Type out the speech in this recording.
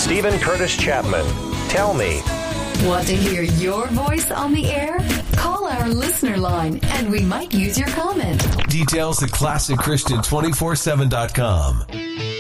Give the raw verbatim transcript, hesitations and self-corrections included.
Stephen Curtis Chapman. Tell me. Want to hear your voice on the air? Call our listener line and we might use your comment. Details at classic christian two forty-seven dot com.